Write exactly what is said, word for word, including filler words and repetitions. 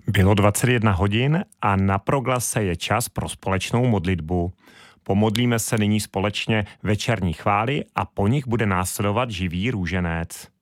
Bylo dvacet jedna hodin a na proglase je čas pro společnou modlitbu. Pomodlíme se nyní společně večerní chvály a po nich bude následovat živý růženec.